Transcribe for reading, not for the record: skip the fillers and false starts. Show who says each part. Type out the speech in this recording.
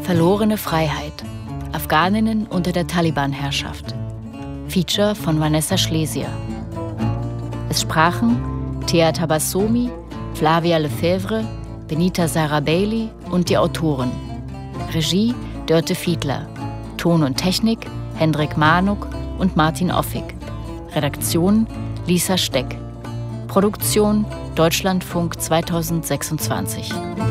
Speaker 1: Verlorene Freiheit. Afghaninnen unter der Taliban-Herrschaft. Feature von Vanessa Schlesier. Es sprachen Thea Tabassomi, Flavia Lefebvre, Benita Sarah-Bailey und die Autoren. Regie Dörte Fiedler. Ton und Technik Hendrik Manuk und Martin Offig. Redaktion Lisa Steck. Produktion Deutschlandfunk 2026.